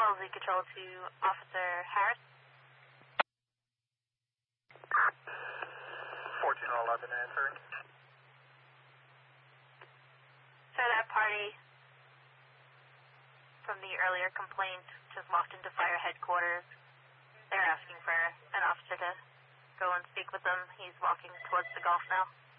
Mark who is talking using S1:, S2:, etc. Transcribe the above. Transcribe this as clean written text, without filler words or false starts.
S1: LZ Control to Officer Harris.
S2: 1411 answering.
S1: So that party from the earlier complaint just walked into fire headquarters. They're asking for an officer to go and speak with them. He's walking towards the golf now.